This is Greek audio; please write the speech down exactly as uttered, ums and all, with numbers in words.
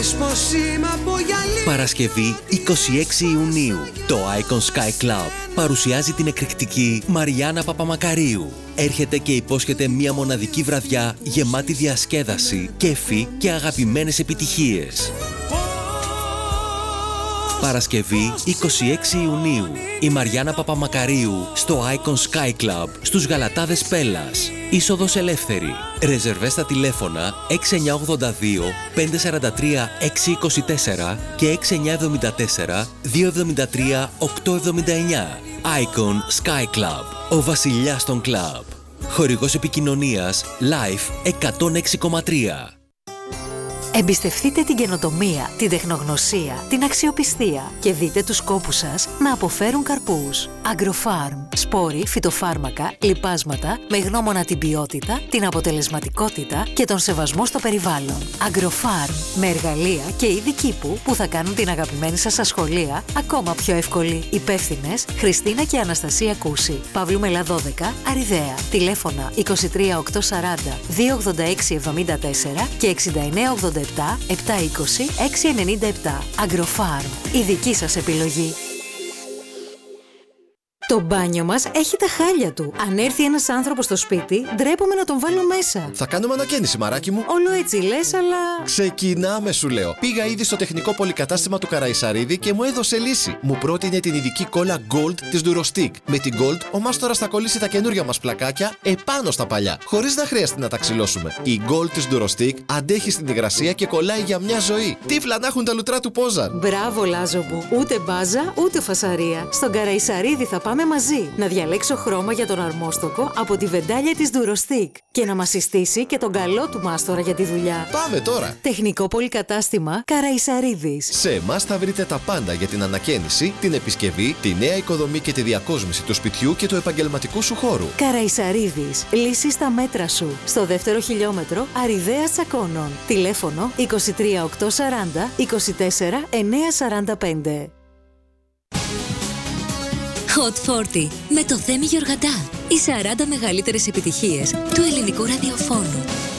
Παρασκευή είκοσι έξι Ιουνίου, το Icon Sky Club παρουσιάζει την εκρηκτική Μαριάννα Παπαμακαρίου. Έρχεται και υπόσχεται μια μοναδική βραδιά γεμάτη διασκέδαση, κέφι και αγαπημένες επιτυχίες. Παρασκευή είκοσι έξι Ιουνίου, η Μαριάννα Παπαμακαρίου στο Icon Sky Club στους Γαλατάδες Πέλλας. Είσοδος ελεύθερη. Ρεζερβέ στα τηλέφωνα έξι εννιά ογδόντα δύο πέντε σαράντα τρία έξι είκοσι τέσσερα και έξι εννιά εβδομήντα τέσσερα δύο εβδομήντα τρία οκτώ εβδομήντα εννιά. Icon Sky Club, ο βασιλιάς των κλαμπ. Χορηγός επικοινωνίας Life εκατόν έξι κόμμα τρία. Εμπιστευτείτε την καινοτομία, την τεχνογνωσία, την αξιοπιστία και δείτε τους κόπους σας να αποφέρουν καρπούς. Agrofarm. Σπόροι, φυτοφάρμακα, λιπάσματα με γνώμονα την ποιότητα, την αποτελεσματικότητα και τον σεβασμό στο περιβάλλον. Agrofarm. Με εργαλεία και είδη κήπου που θα κάνουν την αγαπημένη σας ασχολία ακόμα πιο εύκολη. Υπεύθυνες Χριστίνα και Αναστασία Κούση. Παύλου Μελά δώδεκα, Αριδαία. Τηλέφωνα είκοσι τρία οκτακόσια σαράντα δύο ογδόντα έξι εβδομήντα τέσσερα και εξήντα εννέα ογδόντα επτά επτακόσια είκοσι έξι ενενήντα επτά. Agrofarm. Η δική σας επιλογή. Το μπάνιο μας έχει τα χάλια του. Αν έρθει ένας άνθρωπος στο σπίτι, ντρέπομαι να τον βάλω μέσα. Θα κάνουμε ανακαίνιση, μαράκι μου. Όλο έτσι λες, αλλά... Ξεκινάμε, σου λέω. Πήγα ήδη στο τεχνικό πολυκατάστημα του Καραϊσαρίδη και μου έδωσε λύση. Μου πρότεινε την ειδική κόλλα Gold της Durostick. Με την Gold, ο μάστορας θα κολλήσει τα καινούργια μας πλακάκια επάνω στα παλιά, χωρίς να χρειαστεί να τα ξυλώσουμε. Η Gold της Durostick αντέχει στην υγρασία και κολλάει για μια ζωή. Τύφλα να έχουν τα λουτρά του Πόζαν. Μπράβο, Λάζο μου. Ούτε μπάζα, ούτε φασαρία. Στον Καραϊσαρίδη θα πάμε μαζί. Να διαλέξω χρώμα για τον αρμόστοκο από τη βεντάλια της Durostick και να μας συστήσει και τον καλό του μάστορα για τη δουλειά. Πάμε τώρα! Τεχνικό πολυκατάστημα Καραϊσαρίδης. Σε εμάς θα βρείτε τα πάντα για την ανακαίνιση, την επισκευή, τη νέα οικοδομή και τη διακόσμηση του σπιτιού και του επαγγελματικού σου χώρου. Καραϊσαρίδης. Λύση στα μέτρα σου. Στο δεύτερο χιλιόμετρο Αριδαίας Τσακώνων. Τηλέφωνο είκοσι τρία οκτακόσια σαράντα είκοσι τέσσερα εννιακόσια σαράντα πέντε. Hot σαράντα με το Θέμη Γεωργαντά. Οι σαράντα μεγαλύτερες επιτυχίες του ελληνικού ραδιοφώνου.